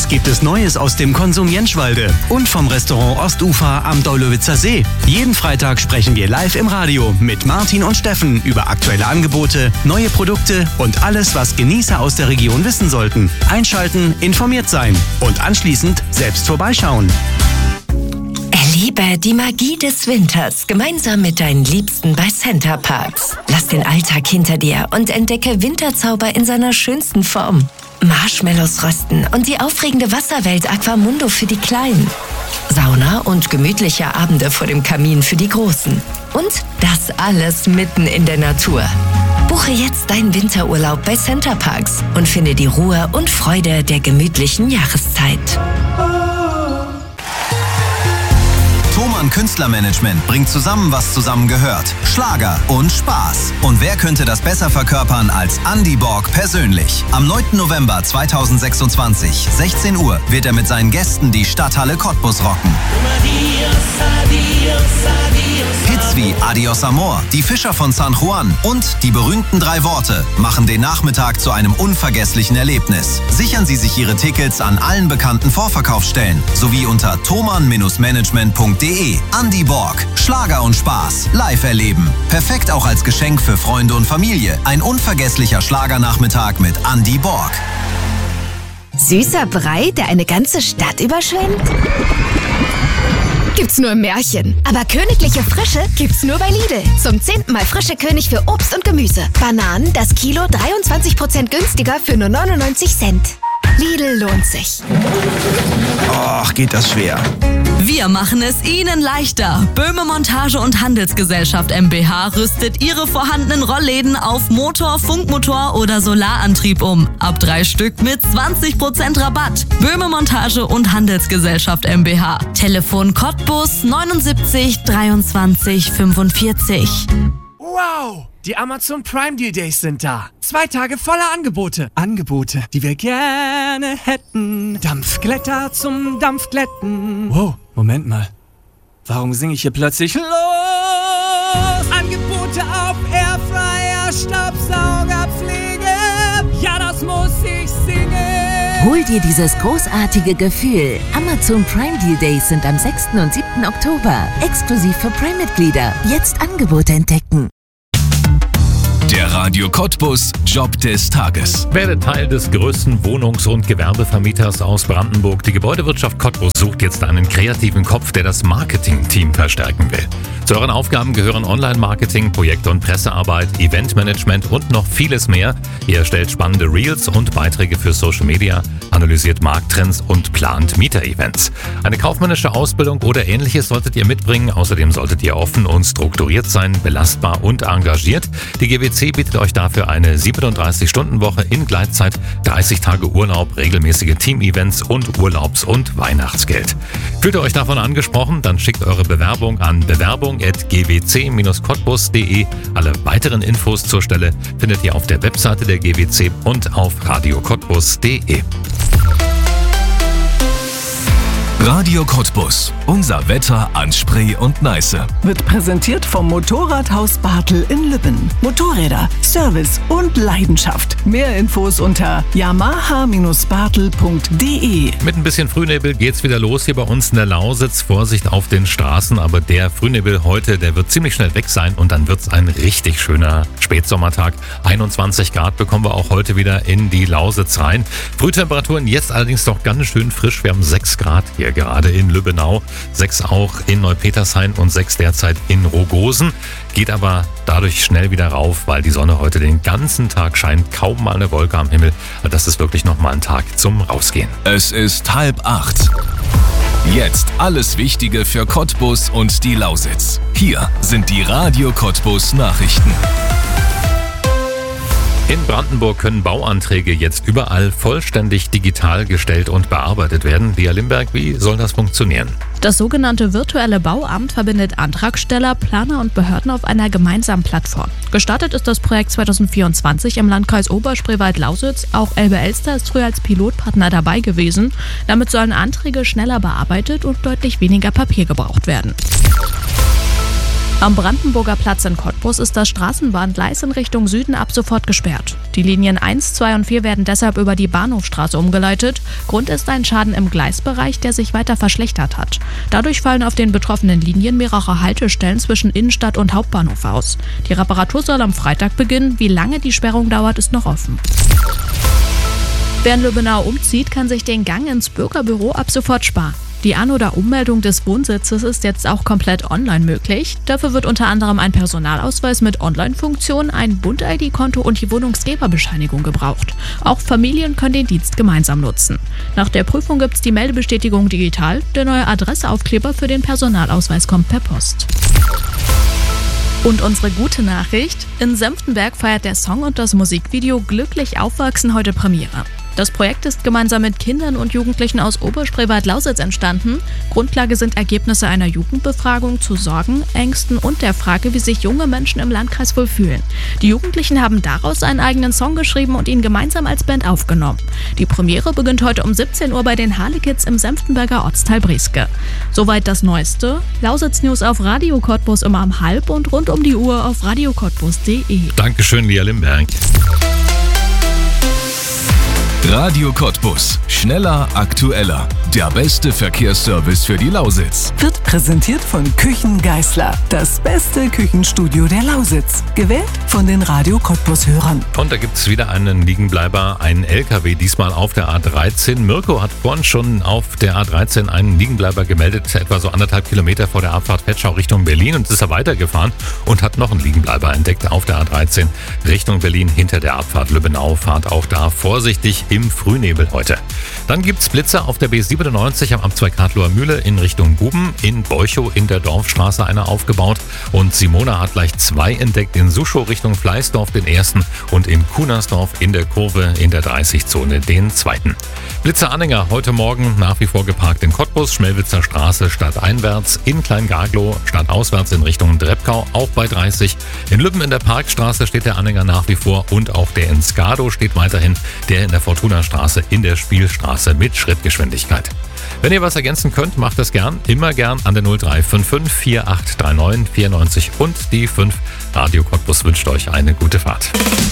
Was gibt es Neues aus dem Konsum Jentschwalde und vom Restaurant Ostufer am Deulowitzer See? Jeden Freitag sprechen wir live im Radio mit Martin und Steffen über aktuelle Angebote, neue Produkte und alles, was Genießer aus der Region wissen sollten. Einschalten, informiert sein und anschließend selbst vorbeischauen. Erlebe die Magie des Winters gemeinsam mit deinen Liebsten bei Center Parcs. Lass den Alltag hinter dir und entdecke Winterzauber in seiner schönsten Form. Marshmallows rösten und die aufregende Wasserwelt Aquamundo für die Kleinen. Sauna und gemütliche Abende vor dem Kamin für die Großen. Und das alles mitten in der Natur. Buche jetzt deinen Winterurlaub bei Center Parcs und finde die Ruhe und Freude der gemütlichen Jahreszeit. Thomann Künstlermanagement bringt zusammen, was zusammengehört. Schlager und Spaß. Und wer könnte das besser verkörpern als Andy Borg persönlich? Am 9. November 2026, 16 Uhr, wird er mit seinen Gästen die Stadthalle Cottbus rocken. Hits wie Adios Amor, Die Fischer von San Juan und die berühmten 3 Worte machen den Nachmittag zu einem unvergesslichen Erlebnis. Sichern Sie sich Ihre Tickets an allen bekannten Vorverkaufsstellen sowie unter thomann-management.de. Andy Borg, Schlager und Spaß, live erleben. Perfekt auch als Geschenk für Freunde und Familie. Ein unvergesslicher Schlagernachmittag mit Andy Borg. Süßer Brei, der eine ganze Stadt überschwemmt? Gibt's nur im Märchen. Aber königliche Frische gibt's nur bei Lidl. Zum 10. Mal frische König für Obst und Gemüse. Bananen das Kilo 23% günstiger für nur 99 Cent. Lidl lohnt sich. Och, geht das schwer. Wir machen es Ihnen leichter. Böhme Montage und Handelsgesellschaft mbH rüstet Ihre vorhandenen Rollläden auf Motor, Funkmotor oder Solarantrieb um. Ab 3 Stück mit 20% Rabatt. Böhme Montage und Handelsgesellschaft mbH. Telefon Cottbus 79 23 45. Wow! Die Amazon Prime Deal Days sind da. 2 Tage voller Angebote. Angebote, die wir gerne hätten. Dampfglätter zum Dampfglätten. Wow, Moment mal. Warum singe ich hier plötzlich los? Angebote auf Airfryer, Staubsaugerpflege. Ja, das muss ich singen. Hol dir dieses großartige Gefühl. Amazon Prime Deal Days sind am 6. und 7. Oktober. Exklusiv für Prime-Mitglieder. Jetzt Angebote entdecken. Der Radio Cottbus Job des Tages. Werde Teil des größten Wohnungs- und Gewerbevermieters aus Brandenburg. Die Gebäudewirtschaft Cottbus sucht jetzt einen kreativen Kopf, der das Marketing-Team verstärken will. Zu euren Aufgaben gehören Online-Marketing, Projekt- und Pressearbeit, Eventmanagement und noch vieles mehr. Ihr erstellt spannende Reels und Beiträge für Social Media, analysiert Markttrends und plant Mieter-Events. Eine kaufmännische Ausbildung oder Ähnliches solltet ihr mitbringen. Außerdem solltet ihr offen und strukturiert sein, belastbar und engagiert. Die GWC bietet euch dafür eine 37-Stunden-Woche in Gleitzeit, 30 Tage Urlaub, regelmäßige Team-Events und Urlaubs- und Weihnachtsgeld. Fühlt ihr euch davon angesprochen? Dann schickt eure Bewerbung an bewerbung@gwc-cottbus.de. Alle weiteren Infos zur Stelle findet ihr auf der Webseite der GWC und auf radiocottbus.de. Radio Cottbus. Unser Wetter an Spree und Neiße. Wird präsentiert vom Motorradhaus Bartel in Lübben. Motorräder, Service und Leidenschaft. Mehr Infos unter yamaha-bartel.de. Mit ein bisschen Frühnebel geht's wieder los hier bei uns in der Lausitz. Vorsicht auf den Straßen, aber der Frühnebel heute, der wird ziemlich schnell weg sein und dann wird's ein richtig schöner Spätsommertag. 21 Grad bekommen wir auch heute wieder in die Lausitz rein. Frühtemperaturen jetzt allerdings doch ganz schön frisch. Wir haben 6 Grad hier gerade in Lübbenau, 6 auch in Neupetershain und 6 derzeit in Rogosen. Geht aber dadurch schnell wieder rauf, weil die Sonne heute den ganzen Tag scheint, kaum mal eine Wolke am Himmel. Das ist wirklich nochmal ein Tag zum Rausgehen. Es ist 7:30. Jetzt alles Wichtige für Cottbus und die Lausitz. Hier sind die Radio Cottbus Nachrichten. In Brandenburg können Bauanträge jetzt überall vollständig digital gestellt und bearbeitet werden. Lia Limberg, wie soll das funktionieren? Das sogenannte virtuelle Bauamt verbindet Antragsteller, Planer und Behörden auf einer gemeinsamen Plattform. Gestartet ist das Projekt 2024 im Landkreis Oberspreewald-Lausitz. Auch Elbe-Elster ist früher als Pilotpartner dabei gewesen. Damit sollen Anträge schneller bearbeitet und deutlich weniger Papier gebraucht werden. Am Brandenburger Platz in Cottbus ist das Straßenbahngleis in Richtung Süden ab sofort gesperrt. Die Linien 1, 2 und 4 werden deshalb über die Bahnhofstraße umgeleitet. Grund ist ein Schaden im Gleisbereich, der sich weiter verschlechtert hat. Dadurch fallen auf den betroffenen Linien mehrere Haltestellen zwischen Innenstadt und Hauptbahnhof aus. Die Reparatur soll am Freitag beginnen. Wie lange die Sperrung dauert, ist noch offen. Wer in Lübbenau umzieht, kann sich den Gang ins Bürgerbüro ab sofort sparen. Die An- oder Ummeldung des Wohnsitzes ist jetzt auch komplett online möglich. Dafür wird unter anderem ein Personalausweis mit Online-Funktion, ein Bund-ID-Konto und die Wohnungsgeberbescheinigung gebraucht. Auch Familien können den Dienst gemeinsam nutzen. Nach der Prüfung gibt es die Meldebestätigung digital. Der neue Adresseaufkleber für den Personalausweis kommt per Post. Und unsere gute Nachricht: In Senftenberg feiert der Song und das Musikvideo Glücklich Aufwachsen heute Premiere. Das Projekt ist gemeinsam mit Kindern und Jugendlichen aus Oberspreewald-Lausitz entstanden. Grundlage sind Ergebnisse einer Jugendbefragung zu Sorgen, Ängsten und der Frage, wie sich junge Menschen im Landkreis wohl fühlen. Die Jugendlichen haben daraus einen eigenen Song geschrieben und ihn gemeinsam als Band aufgenommen. Die Premiere beginnt heute um 17 Uhr bei den Harlekids im Senftenberger Ortsteil Brieske. Soweit das Neueste. Lausitz-News auf Radio Cottbus immer um 12 und rund um die Uhr auf radiocottbus.de. Dankeschön, Lia Limberg. Radio Cottbus. Schneller, aktueller. Der beste Verkehrsservice für die Lausitz. Wird präsentiert von Küchen Geisler. Das beste Küchenstudio der Lausitz. Gewählt von den Radio Cottbus-Hörern. Und da gibt es wieder einen Liegenbleiber, einen LKW, diesmal auf der A13. Mirko hat vorhin schon auf der A13 einen Liegenbleiber gemeldet, etwa so 1,5 Kilometer vor der Abfahrt Vetschau Richtung Berlin. Und ist er weitergefahren und hat noch einen Liegenbleiber entdeckt auf der A13 Richtung Berlin hinter der Abfahrt Lübbenau. Fahrt auch da vorsichtig im Frühnebel heute. Dann gibt es Blitze auf der B97 am Abzweig Hartloher Mühle in Richtung Guben. In Beuchow in der Dorfstraße einer aufgebaut. Und Simona hat gleich 2 entdeckt. In Suschow Richtung Fleißdorf den ersten und in Kunersdorf in der Kurve in der 30-Zone den zweiten. Blitze-Anhänger heute Morgen nach wie vor geparkt in Cottbus, Schmelwitzer Straße stadteinwärts, in Kleingaglow stadtauswärts in Richtung Dreppkau, auch bei 30. In Lübben in der Parkstraße steht der Anhänger nach wie vor und auch der in Skado steht weiterhin, der in der Fortuna-Straße in der Spielstraße mit Schrittgeschwindigkeit. Wenn ihr was ergänzen könnt, macht das gern, immer gern an der 0355 4839 94 und die 5. Radio Cottbus wünscht euch eine gute Fahrt.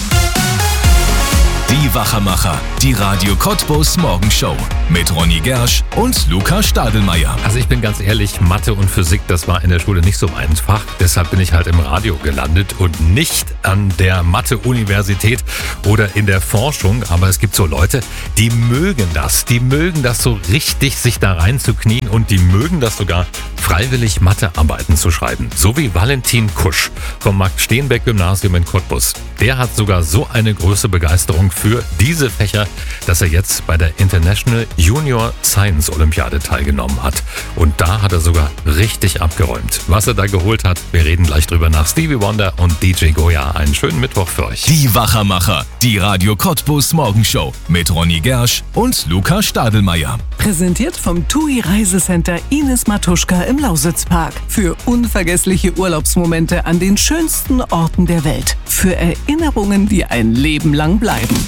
Die Wachermacher, die Radio Cottbus Morgenshow mit Ronny Gersch und Luca Stadelmeier. Also ich bin ganz ehrlich, Mathe und Physik, das war in der Schule nicht so mein Fach. Deshalb bin ich halt im Radio gelandet und nicht an der Mathe-Universität oder in der Forschung. Aber es gibt so Leute, die mögen das so richtig, sich da reinzuknien und die mögen das sogar, freiwillig Mathearbeiten zu schreiben. So wie Valentin Kusch vom Max-Steenbeck-Gymnasium in Cottbus. Der hat sogar so eine große Begeisterung für diese Fächer, dass er jetzt bei der International Junior Science Olympiade teilgenommen hat. Und da hat er sogar richtig abgeräumt. Was er da geholt hat, wir reden gleich drüber nach Stevie Wonder und DJ Goya. Einen schönen Mittwoch für euch. Die Wachermacher, die Radio Cottbus Morgenshow mit Ronny Gersch und Luca Stadelmeier. Präsentiert vom TUI Reisecenter Ines Matuschka im Lausitzpark. Für unvergessliche Urlaubsmomente an den schönsten Orten der Welt. Für Erinnerungen, die ein Leben lang bleiben.